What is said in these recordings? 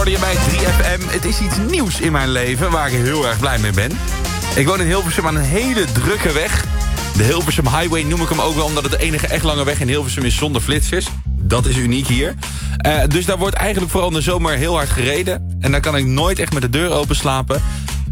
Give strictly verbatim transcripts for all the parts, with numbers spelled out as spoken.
hoorde je bij drie F M. Het is iets nieuws in mijn leven waar ik heel erg blij mee ben. Ik woon in Hilversum aan een hele drukke weg. De Hilversum Highway noem ik hem ook wel, omdat het de enige echt lange weg in Hilversum is zonder flitsers. Dat is uniek hier. Uh, dus daar wordt eigenlijk vooral in de zomer heel hard gereden. En daar kan ik nooit echt met de deur open slapen.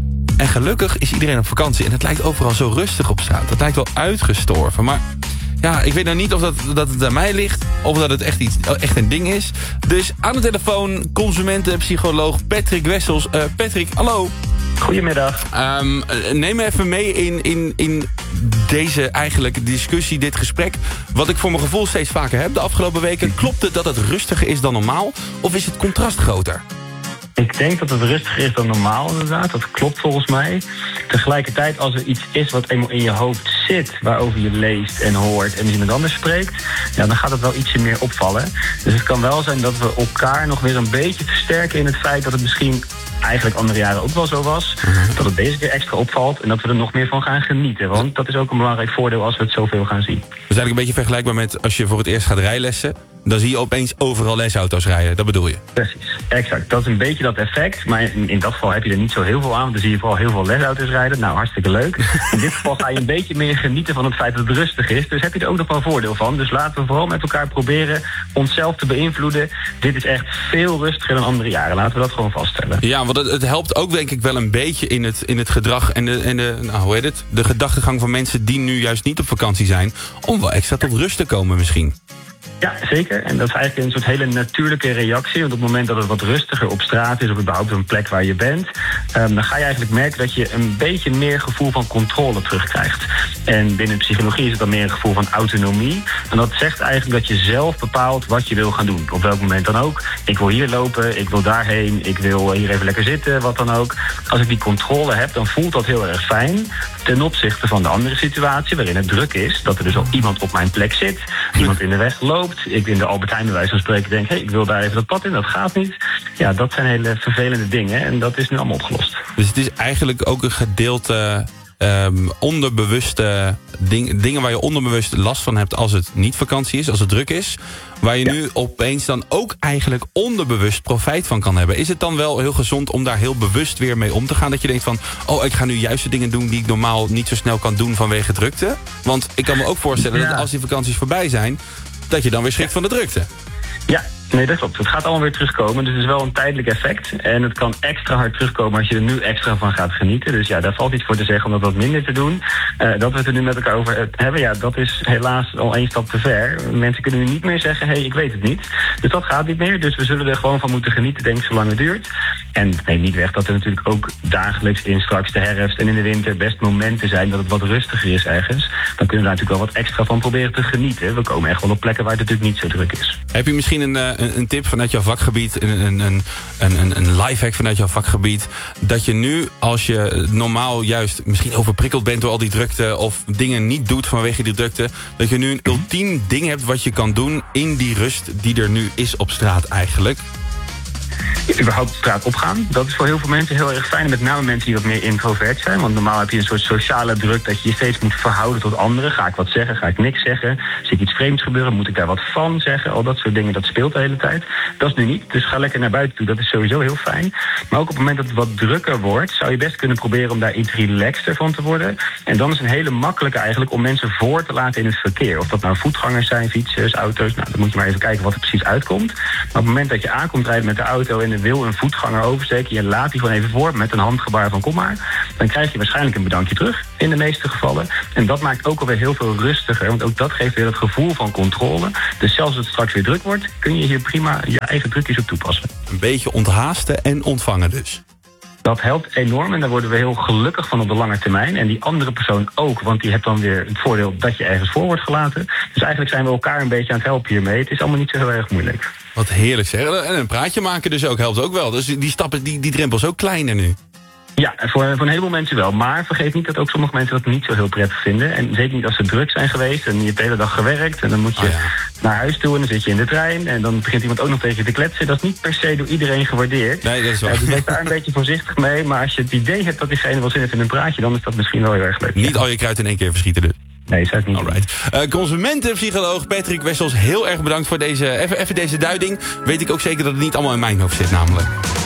En gelukkig is iedereen op vakantie. En het lijkt overal zo rustig op straat. Dat lijkt wel uitgestorven. Maar ja, ik weet nou niet of dat, dat het aan mij ligt. Of dat het echt, iets, echt een ding is. Dus aan de telefoon consumentenpsycholoog Patrick Wessels. Uh, Patrick, hallo. Goedemiddag. Um, neem me even mee in, in, in deze eigenlijk discussie, dit gesprek. Wat ik voor mijn gevoel steeds vaker heb de afgelopen weken. Klopt het dat het rustiger is dan normaal? Of is het contrast groter? Ik denk dat het rustiger is dan normaal inderdaad. Dat klopt volgens mij. Tegelijkertijd als er iets is wat eenmaal in je hoofd zit, waarover je leest en hoort en iemand anders spreekt, ja, dan gaat het wel ietsje meer opvallen. Dus het kan wel zijn dat we elkaar nog weer een beetje versterken in het feit dat het misschien eigenlijk andere jaren ook wel zo was. Mm-hmm. Dat het deze keer extra opvalt en dat we er nog meer van gaan genieten. Want dat is ook een belangrijk voordeel als we het zoveel gaan zien. Dat is eigenlijk een beetje vergelijkbaar met als je voor het eerst gaat rijlessen. Dan zie je opeens overal lesauto's rijden. Dat bedoel je? Precies, exact. Dat is een beetje dat effect. Maar in, in dat geval heb je er niet zo heel veel aan. Dan zie je vooral heel veel lesauto's rijden. Nou, hartstikke leuk. In dit geval ga je een beetje meer genieten van het feit dat het rustig is. Dus heb je er ook nog wel voordeel van. Dus laten we vooral met elkaar proberen onszelf te beïnvloeden. Dit is echt veel rustiger dan andere jaren. Laten we dat gewoon vaststellen. Ja, want het, het helpt ook denk ik wel een beetje in het, in het gedrag en, de, en de, nou, hoe heet het? de gedachtegang van mensen die nu juist niet op vakantie zijn. Om wel extra tot rust te komen misschien. Ja, zeker. En dat is eigenlijk een soort hele natuurlijke reactie. Want op het moment dat het wat rustiger op straat is, of überhaupt op een plek waar je bent, um, dan ga je eigenlijk merken dat je een beetje meer gevoel van controle terugkrijgt. En binnen psychologie is het dan meer een gevoel van autonomie. En dat zegt eigenlijk dat je zelf bepaalt wat je wil gaan doen. Op welk moment dan ook. Ik wil hier lopen, ik wil daarheen, ik wil hier even lekker zitten, wat dan ook. Als ik die controle heb, dan voelt dat heel erg fijn. Ten opzichte van de andere situatie, waarin het druk is, dat er dus al iemand op mijn plek zit, iemand in de weg loopt. Ik in de Albert Heijn bij wijze van spreken denk, hé, hey, ik wil daar even dat pad in, dat gaat niet. Ja, dat zijn hele vervelende dingen en dat is nu allemaal opgelost. Dus het is eigenlijk ook een gedeelte um, onderbewuste ding, dingen waar je onderbewust last van hebt als het niet vakantie is, als het druk is. Waar je ja. nu opeens dan ook eigenlijk onderbewust profijt van kan hebben. Is het dan wel heel gezond om daar heel bewust weer mee om te gaan? Dat je denkt van, oh, ik ga nu juist de dingen doen die ik normaal niet zo snel kan doen vanwege drukte. Want ik kan me ook voorstellen ja. dat als die vakanties voorbij zijn, dat je dan weer schrikt ja. van de drukte. Ja, nee, dat klopt. Het gaat allemaal weer terugkomen. Dus het is wel een tijdelijk effect. En het kan extra hard terugkomen als je er nu extra van gaat genieten. Dus ja, daar valt iets voor te zeggen om dat wat minder te doen. Uh, dat we het er nu met elkaar over hebben, ja, dat is helaas al één stap te ver. Mensen kunnen nu niet meer zeggen, hé, hey, ik weet het niet. Dus dat gaat niet meer. Dus we zullen er gewoon van moeten genieten, denk ik, zolang het duurt. En het neemt niet weg dat er natuurlijk ook dagelijks in straks de herfst en in de winter best momenten zijn dat het wat rustiger is ergens. Dan kunnen we daar natuurlijk wel wat extra van proberen te genieten. We komen echt wel op plekken waar het natuurlijk niet zo druk is. Heb je misschien een, een, een tip vanuit jouw vakgebied, een, een, een, een, een lifehack vanuit jouw vakgebied, dat je nu, als je normaal juist misschien overprikkeld bent door al die drukte of dingen niet doet vanwege die drukte, dat je nu een ultiem ding hebt wat je kan doen in die rust die er nu is op straat eigenlijk? Überhaupt de straat opgaan. Dat is voor heel veel mensen heel erg fijn. Met name mensen die wat meer introvert zijn. Want normaal heb je een soort sociale druk dat je je steeds moet verhouden tot anderen. Ga ik wat zeggen? Ga ik niks zeggen? Zie ik iets vreemds gebeuren? Moet ik daar wat van zeggen? Al dat soort dingen, dat speelt de hele tijd. Dat is nu niet. Dus ga lekker naar buiten toe. Dat is sowieso heel fijn. Maar ook op het moment dat het wat drukker wordt, zou je best kunnen proberen om daar iets relaxter van te worden. En dan is een hele makkelijke eigenlijk om mensen voor te laten in het verkeer. Of dat nou voetgangers zijn, fietsers, auto's. Nou, dan moet je maar even kijken wat er precies uitkomt. Maar op het moment dat je aankomt rijden met de auto en wil een voetganger oversteken, je laat die gewoon even voor met een handgebaar van kom maar, dan krijg je waarschijnlijk een bedankje terug in de meeste gevallen. En dat maakt ook alweer heel veel rustiger, want ook dat geeft weer het gevoel van controle. Dus zelfs als het straks weer druk wordt, kun je hier prima je eigen drukjes op toepassen. Een beetje onthaasten en ontvangen dus. Dat helpt enorm en daar worden we heel gelukkig van op de lange termijn. En die andere persoon ook, want die heeft dan weer het voordeel dat je ergens voor wordt gelaten. Dus eigenlijk zijn we elkaar een beetje aan het helpen hiermee. Het is allemaal niet zo heel erg moeilijk. Wat heerlijk zeg. En een praatje maken dus ook helpt ook wel. Dus die stappen, die, die drempel is ook kleiner nu. Ja, voor, voor een heleboel mensen wel. Maar vergeet niet dat ook sommige mensen dat niet zo heel prettig vinden. En zeker niet als ze druk zijn geweest en je hebt de hele dag gewerkt. En dan moet je oh ja. naar huis toe en dan zit je in de trein. En dan begint iemand ook nog tegen je te kletsen. Dat is niet per se door iedereen gewaardeerd. Nee, dat is waar. Uh, dus wees daar een beetje voorzichtig mee. Maar als je het idee hebt dat diegene wel zin heeft in een praatje, dan is dat misschien wel heel erg leuk. Niet ja. al je kruid in één keer verschieten dus. Nee, zou ik niet. Alright. Uh, consumentenpsycholoog Patrick Wessels, heel erg bedankt voor deze, even, even deze duiding. Weet ik ook zeker dat het niet allemaal in mijn hoofd zit namelijk.